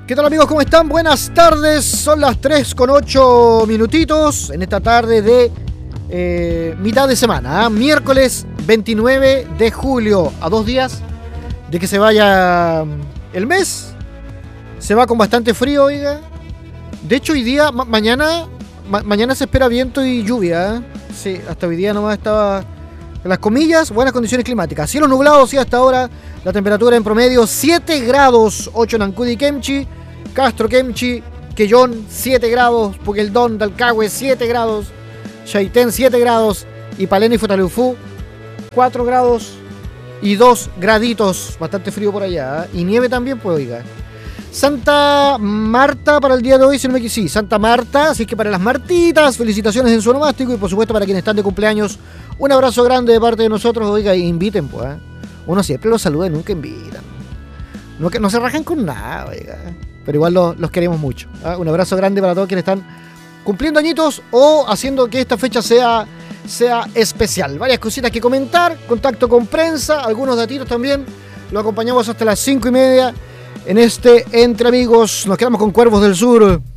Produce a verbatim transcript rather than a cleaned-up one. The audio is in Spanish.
¿Qué tal, amigos? ¿Cómo están? Buenas tardes. Son las tres con ocho minutitos en esta tarde de eh, mitad de semana, ¿eh? Miércoles veintinueve de julio, a dos días de que se vaya el mes. Se va con bastante frío, oiga. De hecho, hoy día, ma- mañana, ma- mañana se espera viento y lluvia, ¿eh? Sí, hasta hoy día nomás estaba, en las comillas, buenas condiciones climáticas. Cielos nublados, sí, hasta ahora la temperatura en promedio siete grados, ocho en Ancud y Kemchi, Castro, Kemchi, Quellón siete grados, Puqueldón, Talcahué siete grados, Chaitén siete grados y Palena y Futaleufú cuatro grados y dos graditos, bastante frío por allá, ¿eh? Y nieve también, pues, oiga. Santa Marta para el día de hoy, si no me equivoco, sí, Santa Marta, así que para las Martitas, felicitaciones en su onomástico y por supuesto para quienes están de cumpleaños, un abrazo grande de parte de nosotros, oiga, inviten, pues, ¿eh? Uno siempre los saluda y nunca invitan. No, que no se rajan con nada, oiga, pero igual los, los queremos mucho, ¿eh? Un abrazo grande para todos quienes están cumpliendo añitos o haciendo que esta fecha sea, sea especial. Varias cositas que comentar, contacto con prensa, algunos datitos también, lo acompañamos hasta las cinco y media. En este Entre Amigos nos quedamos con Cuervos del Sur.